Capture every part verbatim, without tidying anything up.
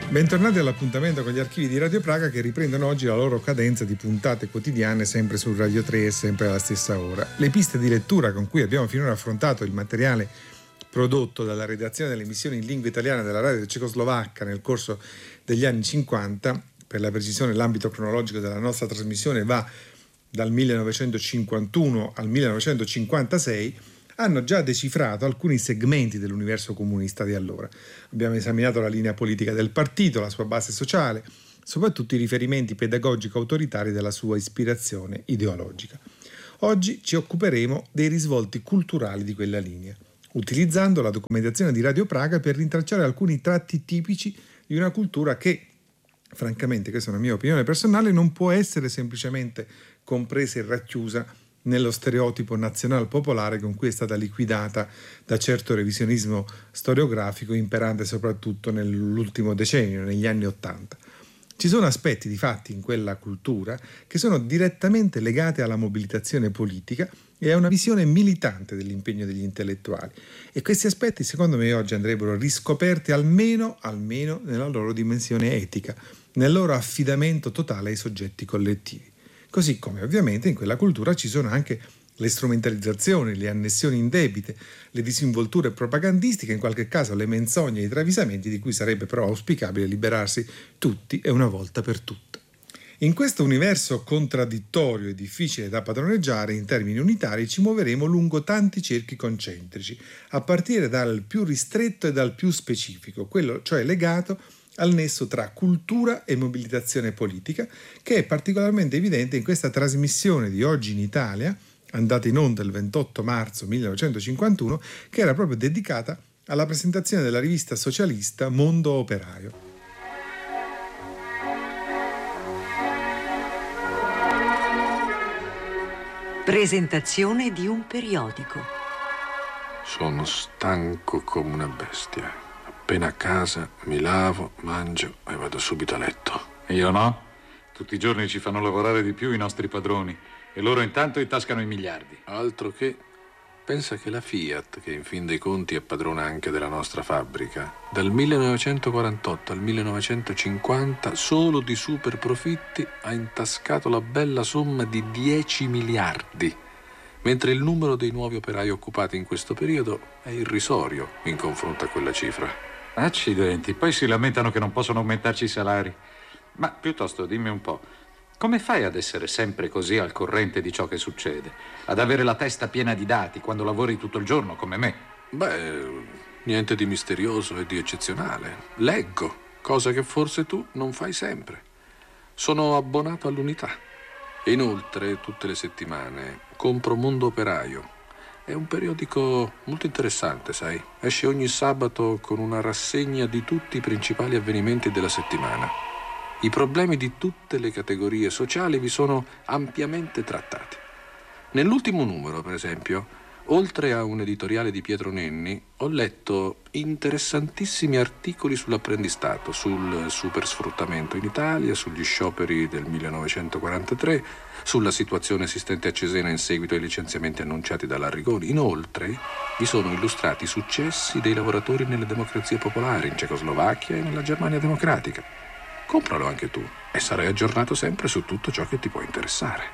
Bentornati all'appuntamento con gli archivi di Radio Praga, che riprendono oggi la loro cadenza di puntate quotidiane sempre su Radio tre e sempre alla stessa ora. Le piste di lettura con cui abbiamo finora affrontato il materiale prodotto dalla redazione delle emissioni in lingua italiana della radio cecoslovacca nel corso degli anni cinquanta, per la precisione l'ambito cronologico della nostra trasmissione va dal millenovecentocinquantuno al millenovecentocinquantasei, hanno già decifrato alcuni segmenti dell'universo comunista di allora. Abbiamo esaminato la linea politica del partito, la sua base sociale, soprattutto i riferimenti pedagogico-autoritari della sua ispirazione ideologica. Oggi ci occuperemo dei risvolti culturali di quella linea, utilizzando la documentazione di Radio Praga per rintracciare alcuni tratti tipici di una cultura che, francamente, questa è una mia opinione personale, non può essere semplicemente compresa e racchiusa nello stereotipo nazional popolare con cui è stata liquidata da certo revisionismo storiografico imperante soprattutto nell'ultimo decennio, negli anni Ottanta. Ci sono aspetti, difatti, in quella cultura che sono direttamente legati alla mobilitazione politica e a una visione militante dell'impegno degli intellettuali, e questi aspetti secondo me oggi andrebbero riscoperti almeno, almeno nella loro dimensione etica, nel loro affidamento totale ai soggetti collettivi. Così come ovviamente in quella cultura ci sono anche le strumentalizzazioni, le annessioni indebite, le disinvolture propagandistiche, in qualche caso le menzogne e i travisamenti di cui sarebbe però auspicabile liberarsi tutti e una volta per tutte. In questo universo contraddittorio e difficile da padroneggiare in termini unitari ci muoveremo lungo tanti cerchi concentrici, a partire dal più ristretto e dal più specifico, quello cioè legato al nesso tra cultura e mobilitazione politica, che è particolarmente evidente in questa trasmissione di Oggi in Italia, andata in onda il ventotto marzo millenovecentocinquantuno, che era proprio dedicata alla presentazione della rivista socialista Mondo Operaio. Presentazione di un periodico. Sono stanco come una bestia. Appena a casa mi lavo, mangio e vado subito a letto. Io no. Tutti i giorni ci fanno lavorare di più i nostri padroni e loro intanto intascano i miliardi. Altro che... Pensa che la Fiat, che in fin dei conti è padrona anche della nostra fabbrica, dal millenovecentoquarantotto al millenovecentocinquanta solo di super profitti ha intascato la bella somma di dieci miliardi, mentre il numero dei nuovi operai occupati in questo periodo è irrisorio in confronto a quella cifra. Accidenti, poi si lamentano che non possono aumentarci i salari. Ma piuttosto dimmi un po', come fai ad essere sempre così al corrente di ciò che succede? Ad avere la testa piena di dati quando lavori tutto il giorno come me? Beh, niente di misterioso e di eccezionale. Leggo, cosa che forse tu non fai sempre. Sono abbonato all'Unità. Inoltre, tutte le settimane compro Mondo Operaio. È un periodico molto interessante, sai. Esce ogni sabato con una rassegna di tutti i principali avvenimenti della settimana. I problemi di tutte le categorie sociali vi sono ampiamente trattati. Nell'ultimo numero, per esempio, oltre a un editoriale di Pietro Nenni, ho letto interessantissimi articoli sull'apprendistato, sul supersfruttamento in Italia, sugli scioperi del millenovecentoquarantatré, sulla situazione esistente a Cesena in seguito ai licenziamenti annunciati dall'Arrigoni. Inoltre, vi sono illustrati i successi dei lavoratori nelle democrazie popolari, in Cecoslovacchia e nella Germania democratica. Compralo anche tu e sarai aggiornato sempre su tutto ciò che ti può interessare.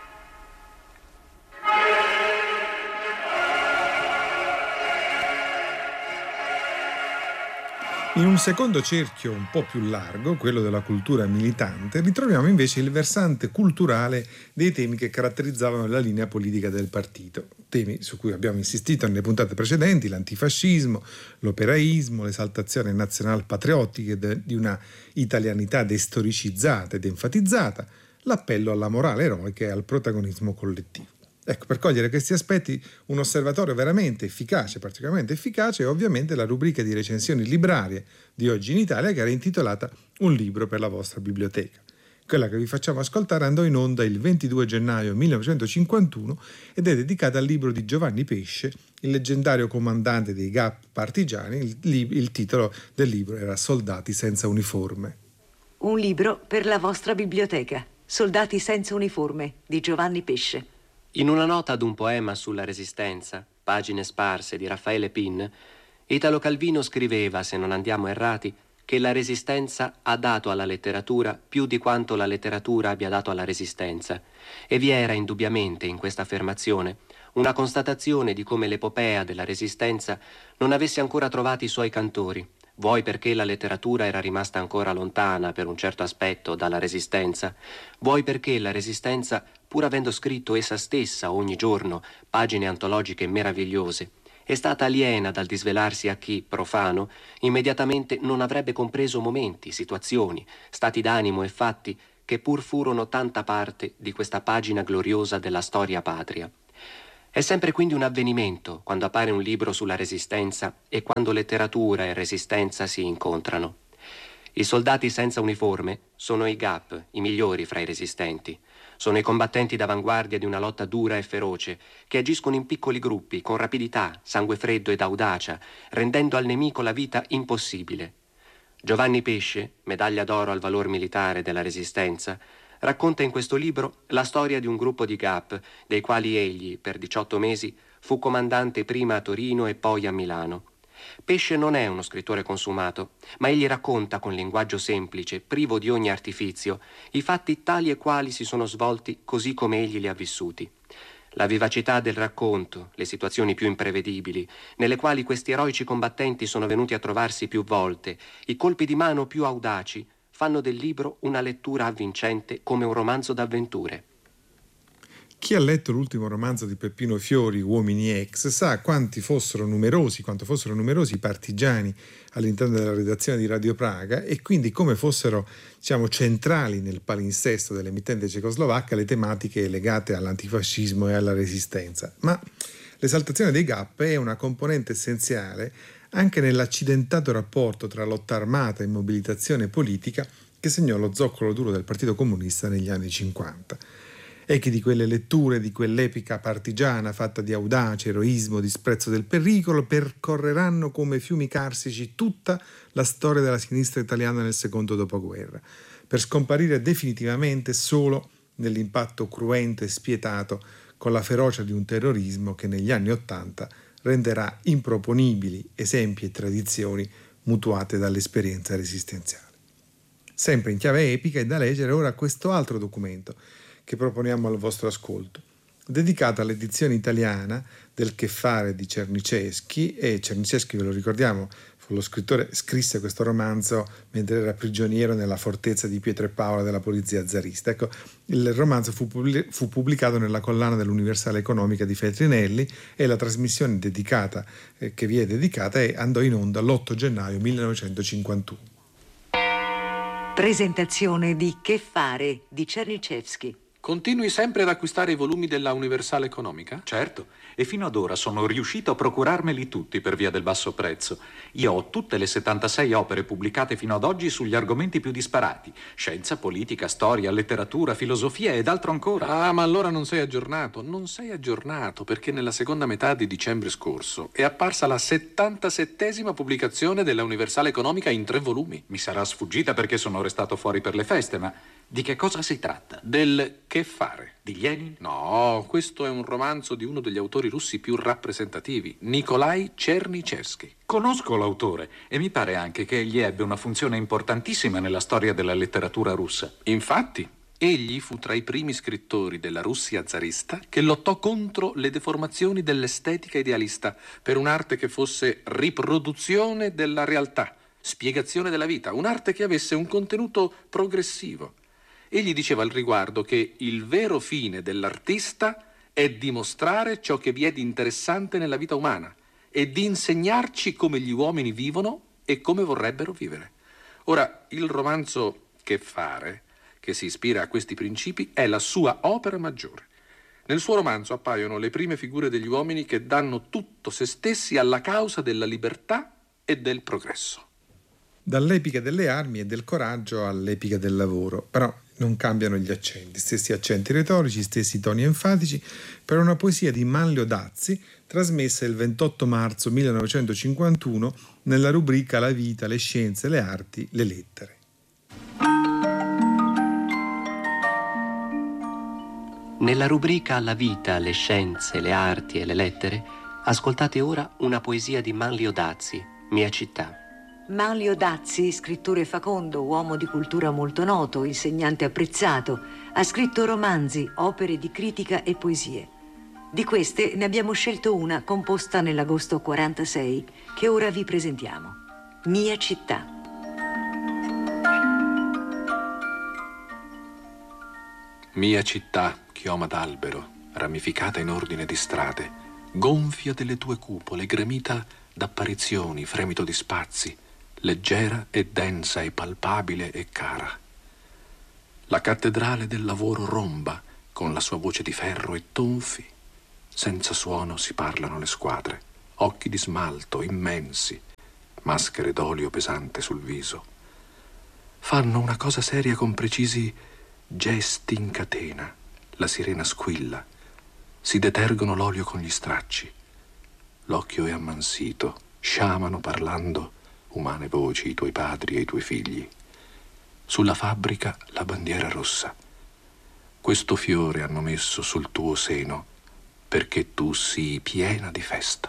In un secondo cerchio un po' più largo, quello della cultura militante, ritroviamo invece il versante culturale dei temi che caratterizzavano la linea politica del partito. Temi su cui abbiamo insistito nelle puntate precedenti: l'antifascismo, l'operaismo, l'esaltazione nazional-patriottica di una italianità destoricizzata ed enfatizzata, l'appello alla morale eroica e al protagonismo collettivo. Ecco, per cogliere questi aspetti un osservatorio veramente efficace, particolarmente efficace, è ovviamente la rubrica di recensioni librarie di Oggi in Italia, che era intitolata Un libro per la vostra biblioteca. Quella che vi facciamo ascoltare andò in onda il ventidue gennaio millenovecentocinquantuno ed è dedicata al libro di Giovanni Pesce, il leggendario comandante dei G A P partigiani. Il, il titolo del libro era Soldati senza uniforme. Un libro per la vostra biblioteca, Soldati senza uniforme, di Giovanni Pesce. In una nota ad un poema sulla Resistenza, Pagine sparse di Raffaele Pin, Italo Calvino scriveva, se non andiamo errati, che la Resistenza ha dato alla letteratura più di quanto la letteratura abbia dato alla Resistenza, e vi era indubbiamente in questa affermazione una constatazione di come l'epopea della Resistenza non avesse ancora trovato i suoi cantori, vuoi perché la letteratura era rimasta ancora lontana per un certo aspetto dalla Resistenza, vuoi perché la Resistenza, pur avendo scritto essa stessa ogni giorno pagine antologiche meravigliose, è stata aliena dal disvelarsi a chi, profano, immediatamente non avrebbe compreso momenti, situazioni, stati d'animo e fatti che pur furono tanta parte di questa pagina gloriosa della storia patria. È sempre quindi un avvenimento quando appare un libro sulla Resistenza e quando letteratura e Resistenza si incontrano. I soldati senza uniforme sono i G A P, i migliori fra i resistenti. Sono i combattenti d'avanguardia di una lotta dura e feroce, che agiscono in piccoli gruppi, con rapidità, sangue freddo ed audacia, rendendo al nemico la vita impossibile. Giovanni Pesce, medaglia d'oro al valor militare della Resistenza, racconta in questo libro la storia di un gruppo di G A P, dei quali egli, per diciotto mesi, fu comandante prima a Torino e poi a Milano. Pesce non è uno scrittore consumato, ma egli racconta con linguaggio semplice, privo di ogni artifizio, i fatti tali e quali si sono svolti così come egli li ha vissuti. La vivacità del racconto, le situazioni più imprevedibili, nelle quali questi eroici combattenti sono venuti a trovarsi più volte, i colpi di mano più audaci, fanno del libro una lettura avvincente come un romanzo d'avventure. Chi ha letto l'ultimo romanzo di Peppino Fiori, Uomini Ex, sa quanti fossero numerosi, quanto fossero numerosi i partigiani all'interno della redazione di Radio Praga e quindi come fossero, diciamo, centrali nel palinsesto dell'emittente cecoslovacca le tematiche legate all'antifascismo e alla resistenza. Ma l'esaltazione dei G A P è una componente essenziale anche nell'accidentato rapporto tra lotta armata e mobilitazione politica che segnò lo zoccolo duro del Partito Comunista negli anni cinquanta. Echi di quelle letture, di quell'epica partigiana fatta di audacia, eroismo, disprezzo del pericolo, percorreranno come fiumi carsici tutta la storia della sinistra italiana nel secondo dopoguerra, per scomparire definitivamente solo nell'impatto cruento e spietato con la ferocia di un terrorismo che negli anni Ottanta renderà improponibili esempi e tradizioni mutuate dall'esperienza resistenziale. Sempre in chiave epica è da leggere ora questo altro documento che proponiamo al vostro ascolto, dedicato all'edizione italiana del Che fare di Czernyszewski, e Czernyszewski, ve lo ricordiamo, fu lo scrittore, scrisse questo romanzo mentre era prigioniero nella fortezza di Pietropaola della polizia zarista. Ecco, il romanzo fu, pubblic- fu pubblicato nella collana dell'Universale Economica di Feltrinelli e la trasmissione dedicata, eh, che vi è dedicata, è, andò in onda l'otto gennaio millenovecentocinquantuno. Presentazione di Che fare di Czernyszewski. Continui sempre ad acquistare i volumi della Universale Economica? Certo, e fino ad ora sono riuscito a procurarmeli tutti per via del basso prezzo. Io ho tutte le settantasei opere pubblicate fino ad oggi sugli argomenti più disparati: scienza, politica, storia, letteratura, filosofia ed altro ancora. Ah, ma allora non sei aggiornato. Non sei aggiornato perché nella seconda metà di dicembre scorso è apparsa la settantasettesima pubblicazione della Universale Economica in tre volumi. Mi sarà sfuggita perché sono restato fuori per le feste, ma di che cosa si tratta? Del Che fare. Di Lenin? No, questo è un romanzo di uno degli autori russi più rappresentativi, Nikolai Czernyszewski. Conosco l'autore e mi pare anche che egli ebbe una funzione importantissima nella storia della letteratura russa. Infatti, egli fu tra i primi scrittori della Russia zarista che lottò contro le deformazioni dell'estetica idealista per un'arte che fosse riproduzione della realtà, spiegazione della vita, un'arte che avesse un contenuto progressivo. Egli diceva al riguardo che il vero fine dell'artista è dimostrare ciò che vi è di interessante nella vita umana e di insegnarci come gli uomini vivono e come vorrebbero vivere. Ora, il romanzo Che fare, che si ispira a questi principi, è la sua opera maggiore. Nel suo romanzo appaiono le prime figure degli uomini che danno tutto se stessi alla causa della libertà e del progresso. Dall'epica delle armi e del coraggio all'epica del lavoro, però non cambiano gli accenti, stessi accenti retorici, stessi toni enfatici, per una poesia di Manlio Dazzi, trasmessa il ventotto marzo millenovecentocinquantuno nella rubrica La vita, le scienze, le arti, le lettere. Nella rubrica La vita, le scienze, le arti e le lettere, ascoltate ora una poesia di Manlio Dazzi, Mia città. Manlio Dazzi, scrittore facondo, uomo di cultura molto noto, insegnante apprezzato, ha scritto romanzi, opere di critica e poesie. Di queste ne abbiamo scelto una composta nell'agosto quarantasei, che ora vi presentiamo. Mia città. Mia città, chioma d'albero, ramificata in ordine di strade, gonfia delle tue cupole, gremita d'apparizioni, fremito di spazi, leggera e densa e palpabile e cara. La cattedrale del lavoro romba, con la sua voce di ferro e tonfi. Senza suono si parlano le squadre, occhi di smalto immensi, maschere d'olio pesante sul viso. Fanno una cosa seria con precisi gesti in catena. La sirena squilla, si detergono l'olio con gli stracci. L'occhio è ammansito, sciamano parlando umane voci, i tuoi padri e i tuoi figli. Sulla fabbrica la bandiera rossa. Questo fiore hanno messo sul tuo seno perché tu sii piena di festa.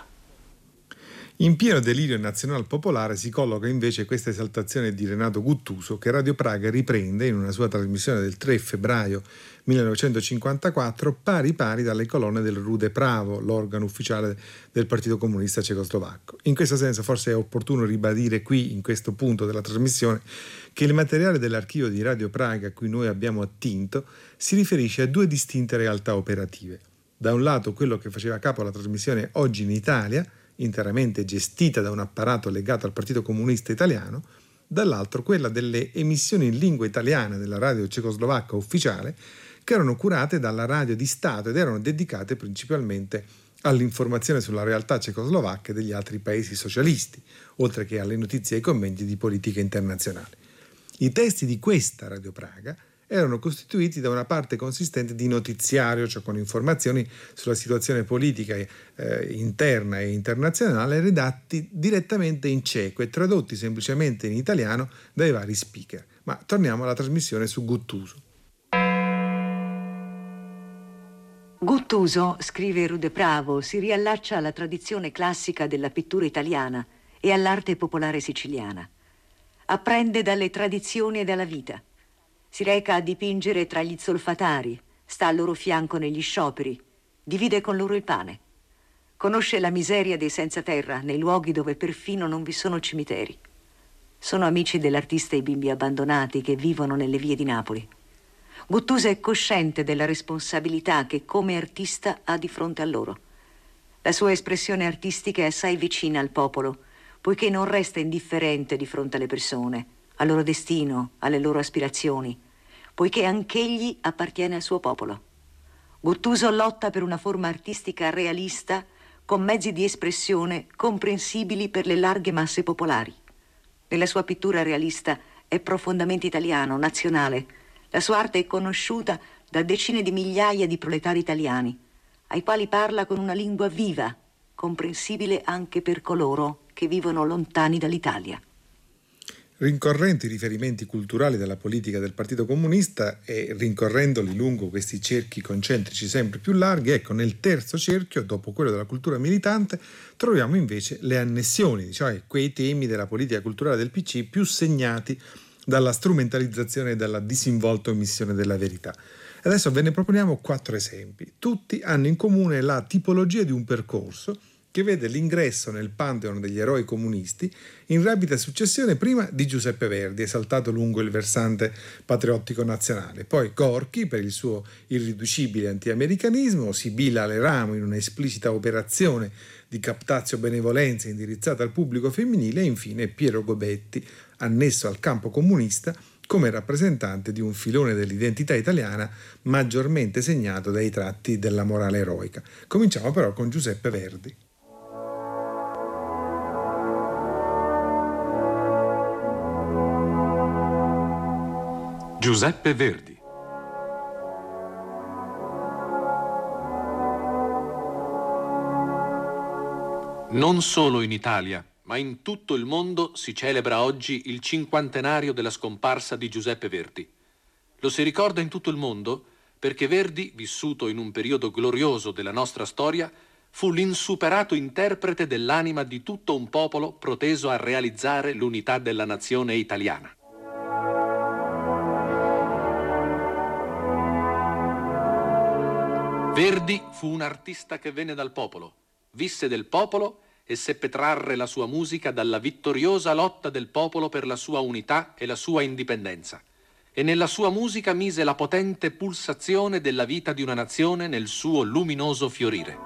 In pieno delirio nazional popolare si colloca invece questa esaltazione di Renato Guttuso, che Radio Praga riprende in una sua trasmissione del tre febbraio millenovecentocinquantaquattro pari pari dalle colonne del Rude Pravo, l'organo ufficiale del Partito Comunista Cecoslovacco. In questo senso forse è opportuno ribadire qui, in questo punto della trasmissione, che il materiale dell'archivio di Radio Praga a cui noi abbiamo attinto si riferisce a due distinte realtà operative. Da un lato quello che faceva capo alla trasmissione Oggi in Italia, interamente gestita da un apparato legato al Partito Comunista Italiano, dall'altro quella delle emissioni in lingua italiana della radio cecoslovacca ufficiale, che erano curate dalla radio di Stato ed erano dedicate principalmente all'informazione sulla realtà cecoslovacca e degli altri paesi socialisti, oltre che alle notizie e ai commenti di politica internazionale. I testi di questa Radio Praga erano costituiti da una parte consistente di notiziario, cioè con informazioni sulla situazione politica eh, interna e internazionale, redatti direttamente in ceco e tradotti semplicemente in italiano dai vari speaker. Ma torniamo alla trasmissione su Guttuso. Guttuso, scrive Rude Pravo, si riallaccia alla tradizione classica della pittura italiana e all'arte popolare siciliana. Apprende dalle tradizioni e dalla vita. Si reca a dipingere tra gli zolfatari, sta al loro fianco negli scioperi, divide con loro il pane. Conosce la miseria dei senza terra nei luoghi dove perfino non vi sono cimiteri. Sono amici dell'artista e i bimbi abbandonati che vivono nelle vie di Napoli. Guttuso è cosciente della responsabilità che come artista ha di fronte a loro. La sua espressione artistica è assai vicina al popolo, poiché non resta indifferente di fronte alle persone, al loro destino, alle loro aspirazioni, poiché anch'egli appartiene al suo popolo. Guttuso lotta per una forma artistica realista con mezzi di espressione comprensibili per le larghe masse popolari. Nella sua pittura realista è profondamente italiano, nazionale. La sua arte è conosciuta da decine di migliaia di proletari italiani, ai quali parla con una lingua viva, comprensibile anche per coloro che vivono lontani dall'Italia. Rincorrendo i riferimenti culturali della politica del Partito Comunista e rincorrendoli lungo questi cerchi concentrici sempre più larghi, ecco, nel terzo cerchio, dopo quello della cultura militante, troviamo invece le annessioni, cioè quei temi della politica culturale del P C più segnati dalla strumentalizzazione e dalla disinvolta omissione della verità. Adesso ve ne proponiamo quattro esempi. Tutti hanno in comune la tipologia di un percorso che vede l'ingresso nel pantheon degli eroi comunisti in rapida successione prima di Giuseppe Verdi, esaltato lungo il versante patriottico nazionale, poi Gorky per il suo irriducibile antiamericanismo, Sibilla Aleramo in una esplicita operazione di captatio benevolenza indirizzata al pubblico femminile e infine Piero Gobetti, annesso al campo comunista come rappresentante di un filone dell'identità italiana maggiormente segnato dai tratti della morale eroica. Cominciamo però con Giuseppe Verdi. Giuseppe Verdi. Non solo in Italia, ma in tutto il mondo si celebra oggi il cinquantenario della scomparsa di Giuseppe Verdi. Lo si ricorda in tutto il mondo perché Verdi, vissuto in un periodo glorioso della nostra storia, fu l'insuperato interprete dell'anima di tutto un popolo proteso a realizzare l'unità della nazione italiana. Verdi fu un artista che venne dal popolo, visse del popolo e seppe trarre la sua musica dalla vittoriosa lotta del popolo per la sua unità e la sua indipendenza. E nella sua musica mise la potente pulsazione della vita di una nazione nel suo luminoso fiorire.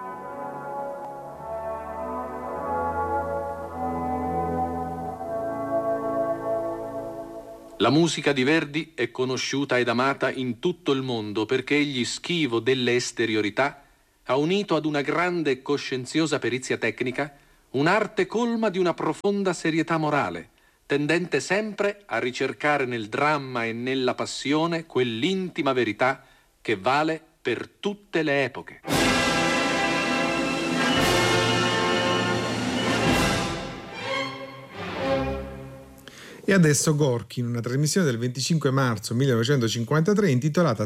La musica di Verdi è conosciuta ed amata in tutto il mondo perché egli, schivo delle esteriorità, ha unito ad una grande e coscienziosa perizia tecnica un'arte colma di una profonda serietà morale, tendente sempre a ricercare nel dramma e nella passione quell'intima verità che vale per tutte le epoche. E adesso Gorky, in una trasmissione del venticinque marzo millenovecentocinquantatré intitolata